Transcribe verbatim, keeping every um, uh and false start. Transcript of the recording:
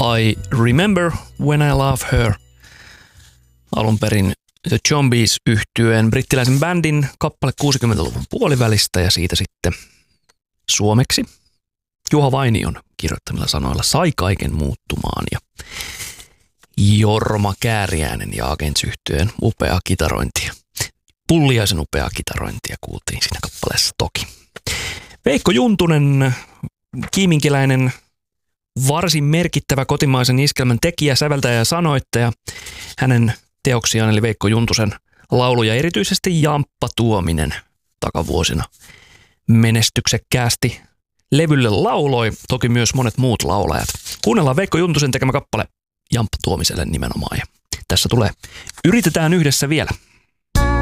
I Remember When I Love Her. Alun perin The Zombies -yhtyeen brittiläisen bändin kappale kuusikymmentäluvun puolivälistä ja siitä sitten suomeksi Juha Vainion kirjoittamilla sanoilla Sai kaiken muuttumaan ja Jorma Kääriäinen ja Agents -yhtyeen upeaa kitarointia. Pulliaisen upeaa kitarointia kuultiin siinä kappaleessa toki. Veikko Juntunen, kiiminkiläinen, varsin merkittävä kotimaisen iskelmän tekijä, säveltäjä ja sanoittaja. Hänen teoksiaan eli Veikko Juntusen lauluja erityisesti Jamppa Tuominen takavuosina menestyksekkäästi levylle lauloi, toki myös monet muut laulajat. Kuunnellaan Veikko Juntusen tekemä kappale Jamppa Tuomiselle nimenomaan ja tässä tulee Yritetään yhdessä vielä.